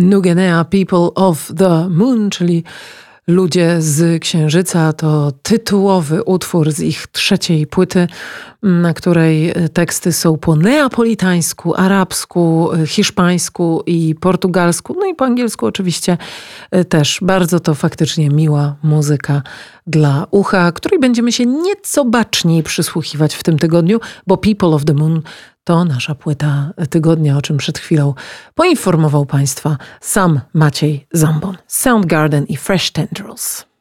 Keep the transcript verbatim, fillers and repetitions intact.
Nugenea People of the Moon, czyli Ludzie z Księżyca, to tytułowy utwór z ich trzeciej płyty, na której teksty są po neapolitańsku, arabsku, hiszpańsku i portugalsku, no i po angielsku oczywiście też. Bardzo to faktycznie miła muzyka dla ucha, której będziemy się nieco baczniej przysłuchiwać w tym tygodniu, bo People of the Moon to nasza płyta tygodnia, o czym przed chwilą poinformował Państwa sam Maciej Zambon. Soundgarden i Fresh Tendrils.